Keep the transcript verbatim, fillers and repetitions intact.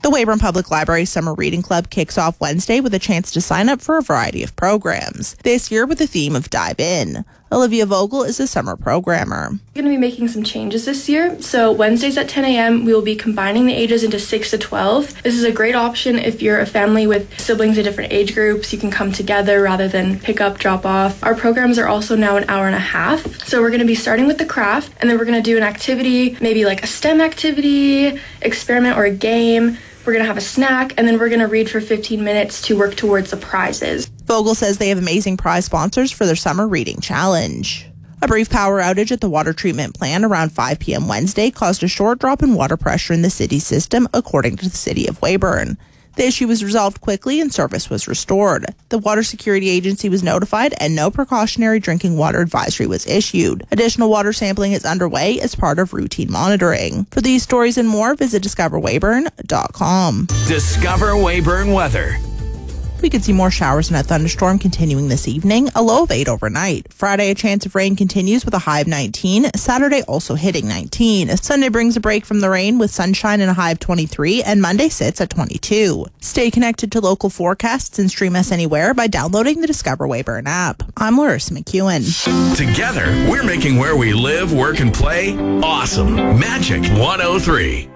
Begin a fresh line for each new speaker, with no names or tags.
The Weyburn Public Library Summer Reading Club kicks off Wednesday with a chance to sign up for a variety of programs, this year with the theme of Dive In. Olivia Vogel is a summer programmer.
We're going to be making some changes this year. So Wednesdays at ten a.m. we will be combining the ages into six to twelve. This is a great option if you're a family with siblings in different age groups. You can come together rather than pick up, drop off. Our programs are also now an hour and a half. So we're going to be starting with the craft, and then we're going to do an activity, maybe like a STEM activity, experiment, or a game. We're going to have a snack, and then we're going to read for fifteen minutes to work towards the prizes.
Vogel says they have amazing prize sponsors for their summer reading challenge. A brief power outage at the water treatment plant around five p.m. Wednesday caused a short drop in water pressure in the city system, according to the city of Weyburn. The issue was resolved quickly and service was restored. The Water Security Agency was notified and no precautionary drinking water advisory was issued. Additional water sampling is underway as part of routine monitoring. For these stories and more, visit discover weyburn dot com.
Discover Weyburn weather.
We could see more showers and a thunderstorm continuing this evening, a low of eight overnight. Friday, a chance of rain continues with a high of nineteen. Saturday also hitting nineteen. Sunday brings a break from the rain with sunshine and a high of twenty-three, and Monday sits at twenty-two. Stay connected to local forecasts and stream us anywhere by downloading the Discover Weyburn app. I'm Larissa McEwen.
Together, we're making where we live, work, and play awesome. Magic one oh three.